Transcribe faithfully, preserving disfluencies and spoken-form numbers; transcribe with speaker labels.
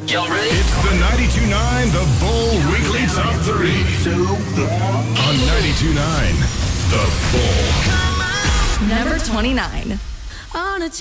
Speaker 1: Y'all ready?
Speaker 2: It's the ninety-two point nine The Bull Weekly Top three. On ninety-two point nine The Bull.
Speaker 3: Number twenty-nine.
Speaker 4: On a